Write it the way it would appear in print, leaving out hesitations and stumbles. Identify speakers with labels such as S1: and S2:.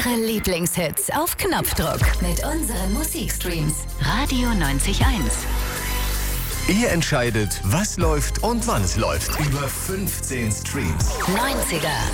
S1: Eure Lieblingshits auf Knopfdruck mit unseren Musikstreams. Radio 90.1.
S2: Ihr entscheidet, was läuft und wann es läuft. Über 15 Streams.
S1: 90er.